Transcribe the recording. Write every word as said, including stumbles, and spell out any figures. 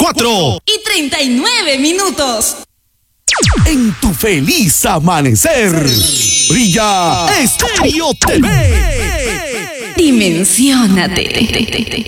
cuatro y treinta y nueve minutos. En tu feliz amanecer, brilla Estéreo T V. Dimensiónate.